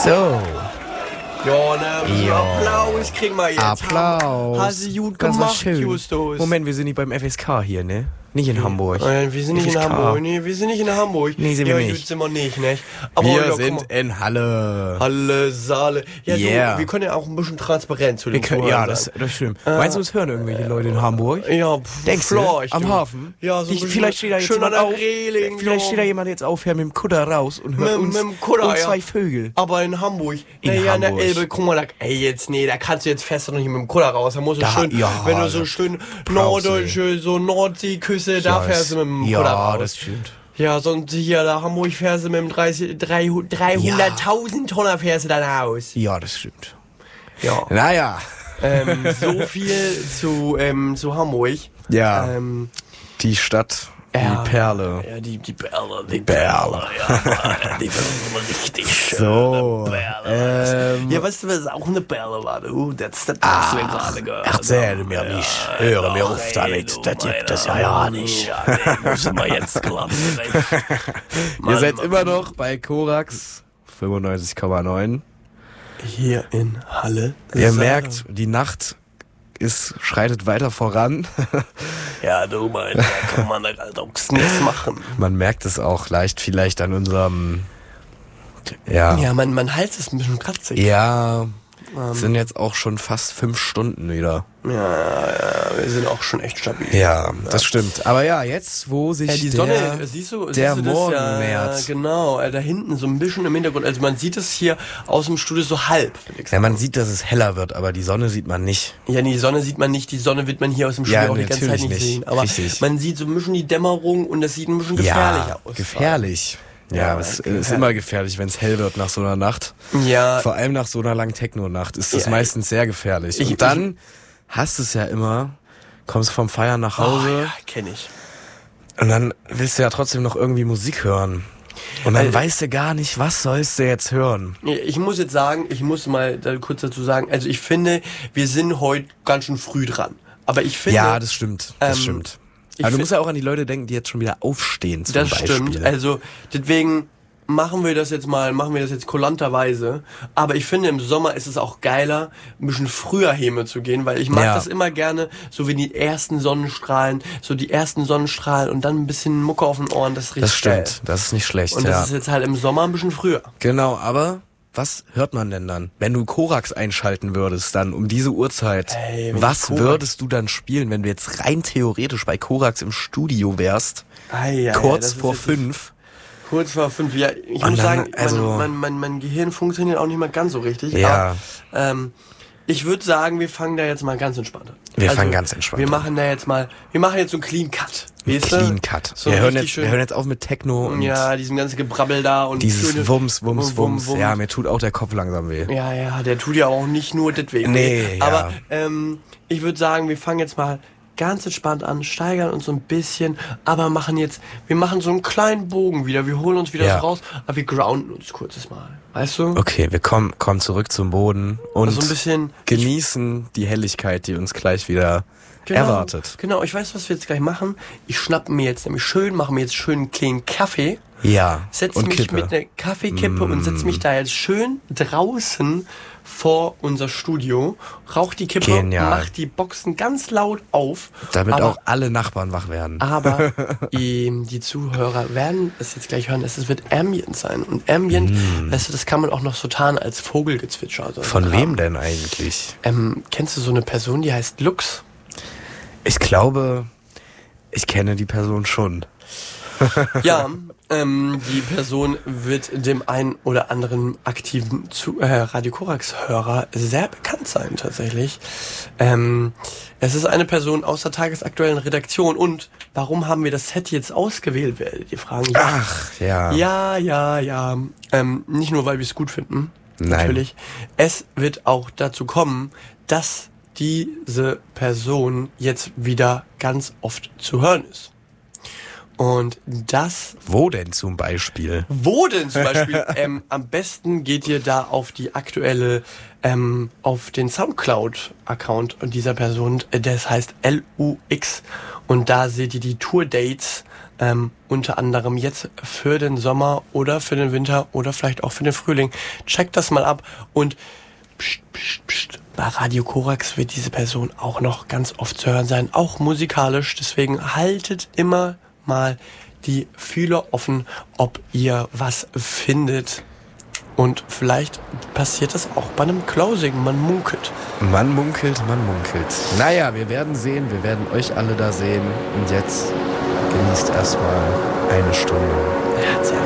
So. Ja, ne, Ja. Applaus kriegen wir jetzt. Applaus. Hast du gut Das war gemacht, schön. Justus. Moment, wir sind nicht beim FSK hier, ne? Nicht in Hamburg. Wir sind nicht in FSK. Hamburg. Nee, wir sind nicht in Hamburg. Nee, sind wir nicht. Gut sind wir nicht, ne? Aber Wir ja, guck sind mal. in Halle. Halle, Saale. Ja, Yeah. du, wir können ja auch ein bisschen transparent zu den Ja, Zuhörern das sein. stimmt. Meinst du, uns hören irgendwelche Leute in Hamburg? Ja, Denkst du? vielleicht, Am du. Hafen? Ja, so ein bisschen Vielleicht steht da jetzt schön an jemand der auf. Reling. Vielleicht so. steht da jemand jetzt auf, mit dem Kutter raus und hört uns Mit dem Kutter, und ja. zwei Vögel. Aber in Hamburg, In an der Hamburg. Elbe, guck mal, da kannst du jetzt fest noch nicht mit dem Kutter raus. Da musst du Da, schön, ja, wenn du so da schön brauchst du norddeutsche, so Nordseeküste, da fährst du mit dem Kutter raus. Das stimmt. Ja, sonst hier, da Hamburg fährst du mit dem 300.000 Tonner fährst du dann aus. Ja, das stimmt. Ja. Naja. So viel zu Hamburg. Ja. Die Stadt, Ja. die Perle. Ja, die Perle, die Perle. ja, die Perle, richtig schön. So. Ja, weißt du, was auch eine Perle war, du? Das hast du mir gerade gehört. Erzähl mir nicht. Höre mir auf damit. Das gibt es ja nicht. Ja, nee, müssen wir jetzt klappen. Ihr seid immer noch bei Korax 95,9. hier in Halle. Ihr merkt, die Nacht schreitet weiter voran. Ja, du meinst, da kann man halt auch nichts machen. Man merkt es auch leicht vielleicht an unserem... Ja, Ja, mein Hals ist ein bisschen kratzig. ja, sind jetzt auch schon fast 5 Stunden wieder. Ja, wir sind auch schon echt stabil. Ja, das stimmt. Aber ja, jetzt, wo sich Die Sonne, siehst du das Morgen ja, nähert. Genau, da hinten so ein bisschen im Hintergrund. Also man sieht es hier aus dem Studio so halb. Ja, man sieht, dass es heller wird, aber die Sonne sieht man nicht. Ja, die Sonne sieht man nicht, die Sonne wird man hier aus dem Studio Ja, auch die ganze Zeit natürlich nicht nicht. sehen. Aber Richtig. man sieht so ein bisschen die Dämmerung und das sieht ein bisschen gefährlich Ja, aus. gefährlich. Ja, Ja, es ist gefährlich. immer gefährlich, wenn es hell wird nach so einer Nacht. Ja, Vor allem nach so einer langen Techno-Nacht ist das Ja, meistens sehr gefährlich. Und dann hast du es ja immer, kommst vom Feiern nach Hause ja, kenne ich. und dann willst du ja trotzdem noch irgendwie Musik hören. Und dann weißt du gar nicht, was sollst du jetzt hören. Ich muss jetzt sagen, ich muss mal da kurz dazu sagen, also ich finde, wir sind heute ganz schön früh dran. Aber ich finde... Ja, das stimmt. Das stimmt. Aber du musst ja auch an die Leute denken, die jetzt schon wieder aufstehen zum Das Beispiel. stimmt. Also deswegen machen wir das jetzt kulanterweise. Aber ich finde, im Sommer ist es auch geiler, ein bisschen früher Häme zu gehen, weil ich mag Ja. das immer gerne, so wie die ersten Sonnenstrahlen und dann ein bisschen Mucke auf den Ohren, das ist richtig Das stimmt. geil. Das ist nicht schlecht, Und ja. das ist jetzt halt im Sommer ein bisschen früher. Genau, aber was hört man denn dann? Wenn du Korax einschalten würdest, dann um diese Uhrzeit, Ey, wenn was ich Korax- würdest du dann spielen, wenn du jetzt rein theoretisch bei Korax im Studio wärst, kurz vor 5? Kurz vor 5, ja. Ich Und muss dann, sagen, also- mein Gehirn funktioniert auch nicht mal ganz so richtig. Ja. Aber, ich würde sagen, wir fangen da jetzt mal ganz entspannt an. Wir fangen ganz entspannt Wir an. machen wir machen jetzt so einen Clean Cut. Weißt du? Clean Cut. So wir, hören richtig jetzt, wir hören jetzt auf mit Techno und ja, diesem ganzen Gebrabbel da und dieses schöne Wums. Wums. Ja, mir tut auch der Kopf langsam weh. Ja, der tut ja auch nicht nur deswegen. Nee, ja. Aber ich würde sagen, wir fangen jetzt mal ganz entspannt an, steigern uns so ein bisschen, aber wir machen so einen kleinen Bogen wieder, wir holen uns wieder Ja. so raus, aber wir grounden uns kurzes Mal. Weißt du? Okay, wir kommen zurück zum Boden und Also ein bisschen genießen die Helligkeit, die uns gleich wieder erwartet. Genau, ich weiß, was wir jetzt gleich machen. Ich schnappe mir jetzt nämlich mache mir jetzt schön einen kleinen Kaffee, Ja, setze und mich Kippe. mit einer Kaffeekippe und setze mich da jetzt schön draußen vor unser Studio, rauch die Kippe, Genial. mach die Boxen ganz laut auf. Damit aber, auch alle Nachbarn wach werden. Aber die Zuhörer werden es jetzt gleich hören, es wird Ambient sein. Und Ambient, weißt du, das kann man auch noch so tarnen als Vogelgezwitscher. Also Von wem denn eigentlich? Kennst du so eine Person, die heißt Lux? Ich glaube, ich kenne die Person schon. Ja, die Person wird dem einen oder anderen aktiven Radio Korax-Hörer sehr bekannt sein, tatsächlich. Es ist eine Person aus der tagesaktuellen Redaktion. Und warum haben wir das Set jetzt ausgewählt, werdet ihr fragen? Ja. Ach, ja. Ja. Nicht nur, weil wir es gut finden, Nein. natürlich. Es wird auch dazu kommen, dass diese Person jetzt wieder ganz oft zu hören ist. Und das... Wo denn zum Beispiel? Am besten geht ihr da auf die aktuelle, auf den Soundcloud-Account dieser Person, das heißt LUX. Und da seht ihr die Tour-Dates, unter anderem jetzt für den Sommer oder für den Winter oder vielleicht auch für den Frühling. Checkt das mal ab und bei Radio Korax wird diese Person auch noch ganz oft zu hören sein, auch musikalisch. Deswegen haltet immer mal die Fühler offen, ob ihr was findet. Und vielleicht passiert das auch bei einem Closing. Man munkelt. Man munkelt. Naja, wir werden sehen. Wir werden euch alle da sehen. Und jetzt genießt erstmal eine Stunde. Ja,